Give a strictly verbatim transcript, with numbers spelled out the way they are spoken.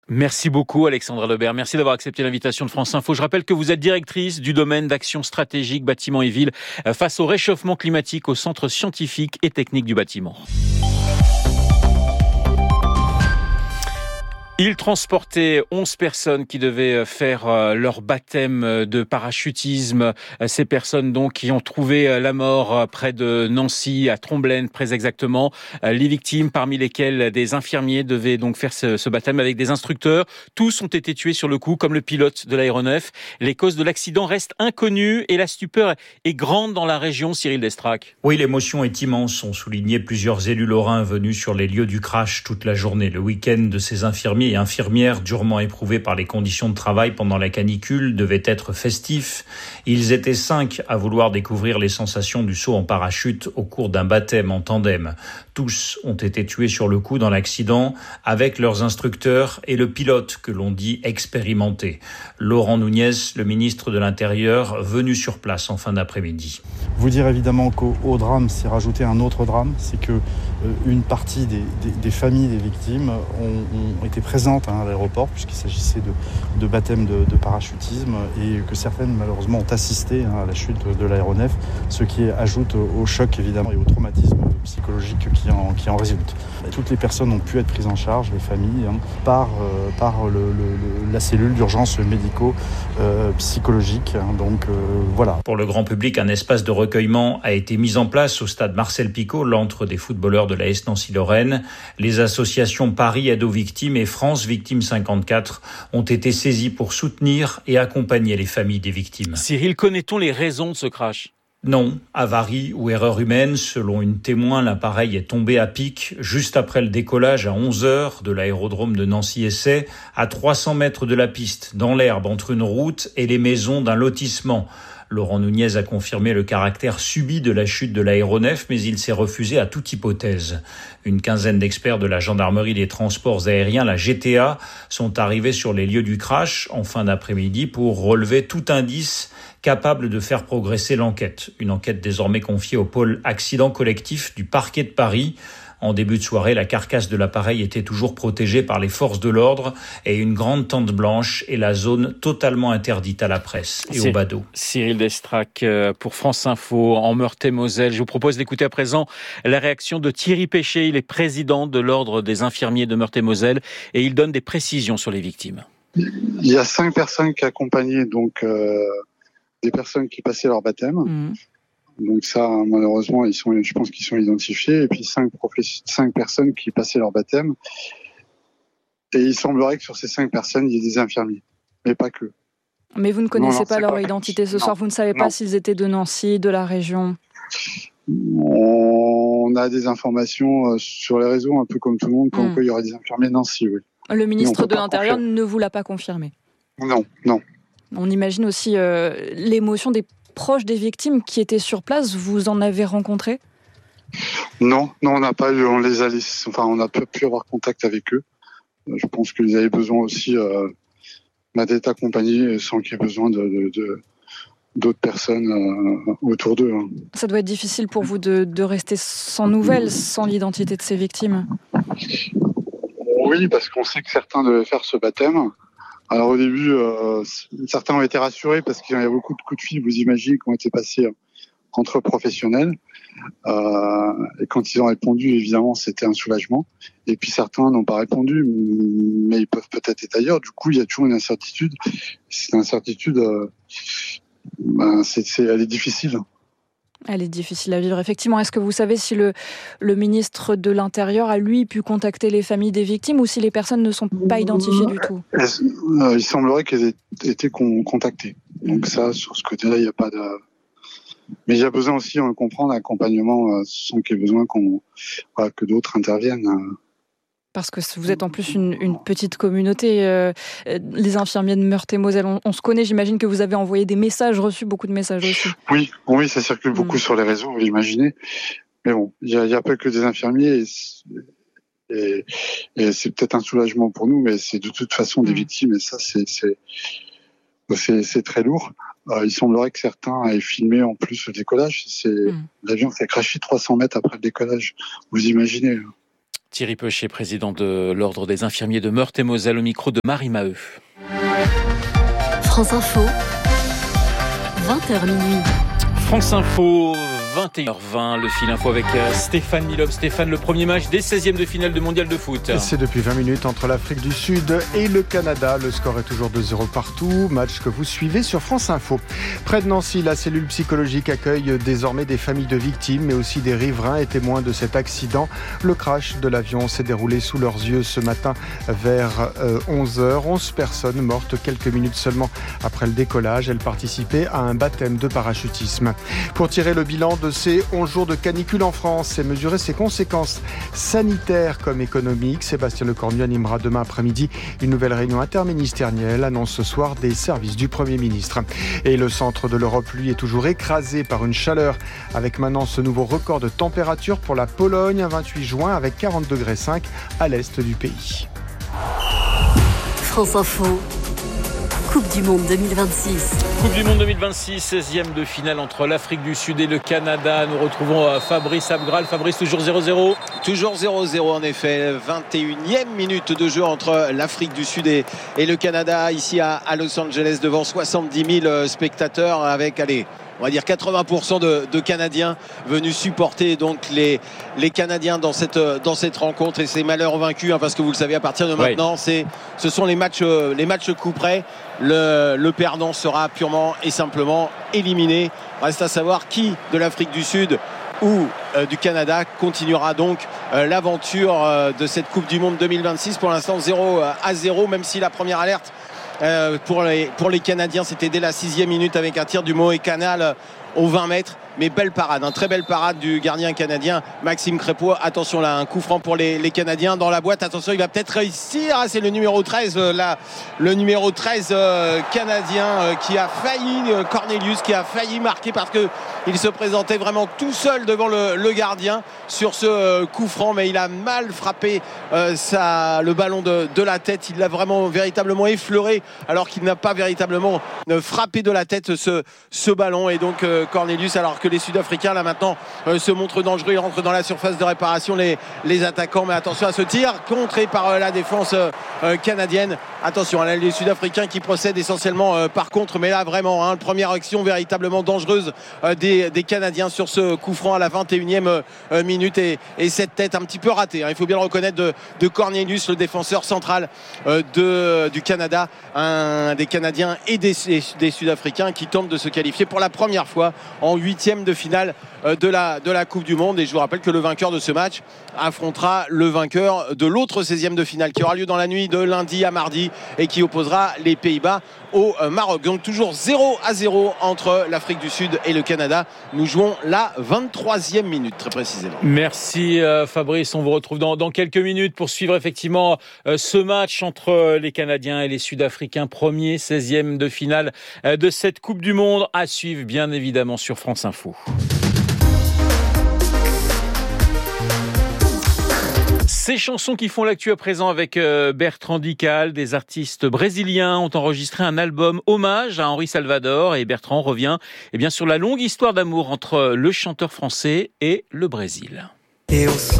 Merci beaucoup Alexandra Lebert, merci d'avoir accepté l'invitation de France Info. Je rappelle que vous êtes directrice du domaine d'action stratégique bâtiments et villes face au réchauffement climatique au Centre scientifique et technique du bâtiment. Il transportait onze personnes qui devaient faire leur baptême de parachutisme. Ces personnes donc qui ont trouvé la mort près de Nancy, à Tromblaine, très exactement. Les victimes, parmi lesquelles des infirmiers, devaient donc faire ce, ce baptême avec des instructeurs. Tous ont été tués sur le coup, comme le pilote de l'aéronef. Les causes de l'accident restent inconnues et la stupeur est grande dans la région. Cyril Destrac. Oui, l'émotion est immense, ont souligné plusieurs élus lorrains venus sur les lieux du crash toute la journée. Le week-end de ces infirmiers et infirmières durement éprouvés par les conditions de travail pendant la canicule devaient être festifs. Ils étaient cinq à vouloir découvrir les sensations du saut en parachute au cours d'un baptême en tandem. Tous ont été tués sur le coup dans l'accident avec leurs instructeurs et le pilote que l'on dit expérimenté. Laurent Nunez, le ministre de l'Intérieur, venu sur place en fin d'après-midi. Vous dire évidemment qu'au au drame s'est rajouté un autre drame, c'est que euh, une partie des, des, des familles des victimes ont, ont été présentes hein, à l'aéroport puisqu'il s'agissait de, de baptême de, de parachutisme et que certaines malheureusement ont assisté hein, à la chute de l'aéronef, ce qui ajoute au choc évidemment et au traumatisme psychologique qui en, qui en résulte. Toutes les personnes ont pu être prises en charge, les familles, hein, par, euh, par le, le, la cellule d'urgence médico euh, psychologique. Hein, donc euh, voilà. Pour le grand public, un espace de recueillement a été mis en place au stade Marcel Picot, l'antre des footballeurs de l'A S Nancy-Lorraine. Les associations Paris Aide aux victimes et France Victimes cinquante-quatre ont été saisies pour soutenir et accompagner les familles des victimes. Cyril, connaît-on les raisons de ce crash ? Non, avarie ou erreur humaine, selon une témoin, l'appareil est tombé à pic juste après le décollage à onze heures de l'aérodrome de Nancy-Essay, à trois cents mètres de la piste, dans l'herbe entre une route et les maisons d'un lotissement. Laurent Nunez a confirmé le caractère subi de la chute de l'aéronef, mais il s'est refusé à toute hypothèse. Une quinzaine d'experts de la gendarmerie des transports aériens, la G T A, sont arrivés sur les lieux du crash en fin d'après-midi pour relever tout indice capable de faire progresser l'enquête. Une enquête désormais confiée au pôle accident collectif du parquet de Paris. En début de soirée, la carcasse de l'appareil était toujours protégée par les forces de l'ordre et une grande tente blanche et la zone totalement interdite à la presse et aux badauds. Cyril Destrac pour France Info en Meurthe-et-Moselle. Je vous propose d'écouter à présent la réaction de Thierry Péché. Il est président de l'Ordre des infirmiers de Meurthe-et-Moselle et il donne des précisions sur les victimes. Il y a cinq personnes qui accompagnaient donc euh, des personnes qui passaient leur baptême. Mmh. Donc ça, malheureusement, ils sont, je pense qu'ils sont identifiés. Et puis cinq, professe- cinq personnes qui passaient leur baptême. Et il semblerait que sur ces cinq personnes, il y ait des infirmiers, mais pas que. Mais vous ne connaissez non, non, pas leur pas identité ce non, soir. Vous ne savez non. pas s'ils étaient de Nancy, de la région. On a des informations sur les réseaux, un peu comme tout le monde, comme mmh. quoi il y aurait des infirmiers de Nancy. Oui. Le ministre de l'Intérieur confirmer. ne vous l'a pas confirmé. Non, non. On imagine aussi euh, l'émotion des proches des victimes qui étaient sur place. Vous en avez rencontré ? Non, non, on n'a pas eu, on les a laissés, enfin, on n'a pas pu avoir contact avec eux. Je pense qu'ils avaient besoin aussi euh, d'être accompagnés sans qu'il y ait besoin de, de, de d'autres personnes euh, autour d'eux. Hein. Ça doit être difficile pour vous de, de rester sans nouvelles, sans l'identité de ces victimes. Oui, parce qu'on sait que certains devaient faire ce baptême. Alors au début, euh, certains ont été rassurés parce qu'il y a beaucoup de coups de fil, vous imaginez, qui ont été passés entre professionnels. Euh, et quand ils ont répondu, évidemment, c'était un soulagement. Et puis certains n'ont pas répondu, mais ils peuvent peut-être être ailleurs. Du coup, il y a toujours une incertitude. Cette incertitude, euh, ben, c'est, c'est, elle est difficile. Elle est difficile à vivre, effectivement. Est-ce que vous savez si le, le ministre de l'Intérieur a, lui, pu contacter les familles des victimes ou si les personnes ne sont pas identifiées du tout ? Il semblerait qu'elles aient été contactées. Donc ça, sur ce côté-là, il n'y a pas de... Mais il y a besoin aussi, on le comprend, d'accompagnement sans qu'il y ait besoin qu'on, voilà, que d'autres interviennent. Parce que vous êtes en plus une, une petite communauté, euh, les infirmiers de Meurthe-et-Moselle, on, on se connaît, j'imagine que vous avez envoyé des messages, reçu beaucoup de messages aussi. Oui, oui, ça circule beaucoup mmh. sur les réseaux, vous l'imaginez. Mais bon, il n'y a, a pas que des infirmiers et, et, et c'est peut-être un soulagement pour nous, mais c'est de toute façon des mmh. victimes et ça, c'est, c'est, c'est, c'est très lourd. Euh, il semblerait que certains aient filmé en plus le décollage. C'est, mmh. L'avion s'est crashé trois cents mètres après le décollage, vous imaginez. Thierry Peuchet, président de l'Ordre des infirmiers de Meurthe-et-Moselle, au micro de Marie Maheu. France Info, vingt heures minuit. France Info, vingt et une heures vingt, le fil info avec Stéphane Milhomme. Stéphane, le premier match des seizièmes de finale de mondial de foot. C'est depuis vingt minutes entre l'Afrique du Sud et le Canada. Le score est toujours de zéro partout. Match que vous suivez sur France Info. Près de Nancy, la cellule psychologique accueille désormais des familles de victimes, mais aussi des riverains et témoins de cet accident. Le crash de l'avion s'est déroulé sous leurs yeux ce matin vers onze heures. onze personnes mortes quelques minutes seulement après le décollage. Elles participaient à un baptême de parachutisme. Pour tirer le bilan de ces onze jours de canicule en France et mesurer ses conséquences sanitaires comme économiques, Sébastien Lecornu animera demain après-midi une nouvelle réunion interministérielle, annonce ce soir des services du Premier ministre. Et le centre de l'Europe, lui, est toujours écrasé par une chaleur, avec maintenant ce nouveau record de température pour la Pologne, vingt-huit juin, avec quarante degrés cinq à l'est du pays. France Info. Coupe du Monde deux mille vingt-six. Coupe du Monde deux mille vingt-six, seizième de finale entre l'Afrique du Sud et le Canada. Nous retrouvons Fabrice Abgral. Fabrice, toujours zéro zéro. Toujours zéro zéro en effet. vingt et unième minute de jeu entre l'Afrique du Sud et, et le Canada, ici à, à Los Angeles, devant soixante-dix mille spectateurs avec, allez, on va dire quatre-vingts pour cent de, de Canadiens venus supporter donc les, les Canadiens dans cette, dans cette rencontre, et c'est malheur vaincu, hein, parce que vous le savez, à partir de maintenant, oui. c'est, ce sont les matchs, les matchs coup près. Le, le perdant sera purement et simplement éliminé. Reste à savoir qui de l'Afrique du Sud ou euh, du Canada continuera donc euh, l'aventure euh, de cette Coupe du Monde deux mille vingt-six. Pour l'instant zéro à zéro, même si la première alerte Euh, pour, les, pour les Canadiens, c'était dès la sixième minute avec un tir du Moët Canal euh, aux vingt mètres. Mais belle parade, hein, très belle parade du gardien canadien Maxime Crépeau. Attention là, un coup franc pour les, les Canadiens dans la boîte. Attention, il va peut-être réussir. Ah, c'est le numéro treize, euh, là, le numéro treize euh, canadien euh, qui a failli, euh, Cornelius, qui a failli marquer parce que il se présentait vraiment tout seul devant le, le gardien sur ce euh, coup franc, mais il a mal frappé euh, sa, le ballon de, de la tête. Il l'a vraiment véritablement effleuré alors qu'il n'a pas véritablement euh, frappé de la tête ce, ce ballon. Et donc euh, Cornelius, alors que les Sud-Africains là maintenant euh, se montrent dangereux, ils rentrent dans la surface de réparation, les, les attaquants, mais attention à ce tir contré par euh, la défense euh, canadienne. Attention, là, les Sud-Africains qui procèdent essentiellement euh, par contre, mais là vraiment, hein, première action véritablement dangereuse euh, des, des Canadiens sur ce coup franc à la vingt et unième euh, minute, et, et cette tête un petit peu ratée, hein, il faut bien le reconnaître, de, de Cornelius, le défenseur central euh, de, du Canada, un des Canadiens et des, des Sud-Africains qui tentent de se qualifier pour la première fois en huitième de finale de la, de la Coupe du Monde. Et je vous rappelle que le vainqueur de ce match affrontera le vainqueur de l'autre seizième de finale qui aura lieu dans la nuit de lundi à mardi et qui opposera les Pays-Bas au Maroc. Donc toujours zéro à zéro entre l'Afrique du Sud et le Canada. Nous jouons la vingt-troisième minute très précisément. Merci euh, Fabrice, on vous retrouve dans, dans quelques minutes pour suivre effectivement euh, ce match entre les Canadiens et les Sud-Africains, premier seizième de finale euh, de cette Coupe du Monde, à suivre bien évidemment sur France Info. Ces chansons qui font l'actu à présent avec Bertrand Dical. Des artistes brésiliens ont enregistré un album hommage à Henri Salvador, et Bertrand revient eh bien, sur la longue histoire d'amour entre le chanteur français et le Brésil. Eu sou